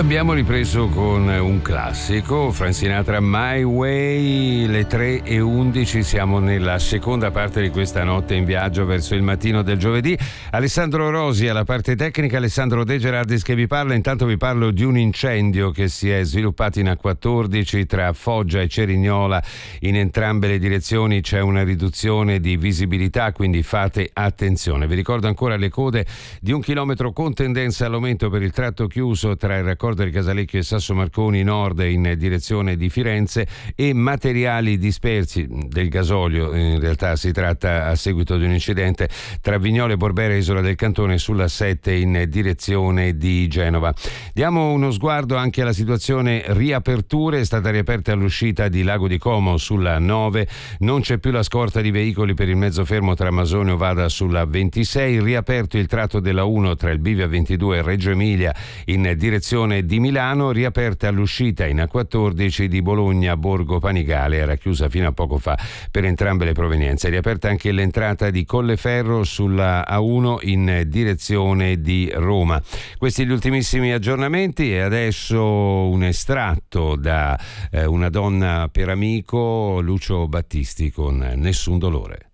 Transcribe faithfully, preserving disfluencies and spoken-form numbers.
abbiamo ripreso con un classico, Frank Sinatra, My Way, le tre e undici, siamo nella seconda parte di questa notte in viaggio verso il mattino del giovedì. Alessandro Rosi alla parte tecnica, Alessandro De Gerardis che vi parla. Intanto vi parlo di un incendio che si è sviluppato in A quattordici tra Foggia e Cerignola, in entrambe le direzioni c'è una riduzione di visibilità, quindi fate attenzione. Vi ricordo ancora le code di un chilometro con tendenza all'aumento per il tratto chiuso tra il raccordo di Casalecchio e Sasso Marconi Nord in direzione di Firenze, e materiali dispersi del gasolio, in realtà si tratta a seguito di un incidente tra Vignole e Borbera, Isola del Cantone, sulla sette in direzione di Genova. Diamo uno sguardo anche alla situazione riaperture. È stata riaperta all'uscita di Lago di Como sulla nove, non c'è più la scorta di veicoli per il mezzo fermo tra Masone e Ovada sulla ventisei, riaperto il tratto della uno tra il Bivio A ventidue e Reggio Emilia in direzione di Milano, riaperta all'uscita in A quattordici di Bologna Borgo Panigale, era chiusa fino a poco fa per entrambe le provenienze. Riaperta anche l'entrata di Colleferro sulla A uno in direzione di Roma. Questi gli ultimissimi aggiornamenti, e adesso un estratto da eh, Una donna per amico, Lucio Battisti con Nessun dolore.